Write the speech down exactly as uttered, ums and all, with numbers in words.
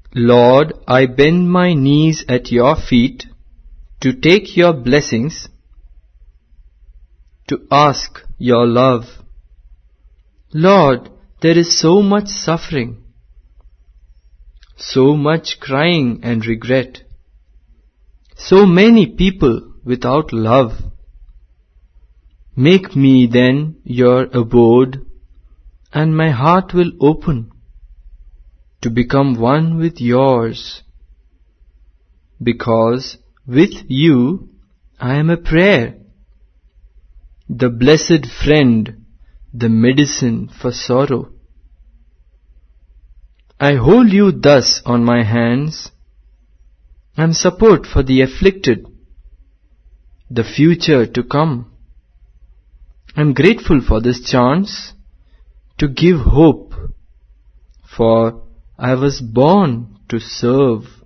Lord, I bend my knees at your feet to take your blessings, to ask your love. Lord, there is so much suffering, so much crying and regret, so many people without love. Make me then your abode, and my heart will open to become one with yours, because with you I am a prayer, the blessed friend, the medicine for sorrow. I hold you thus on my hands, I am support for the afflicted, the future to come. I am grateful for this chance to give hope, for I was born to serve.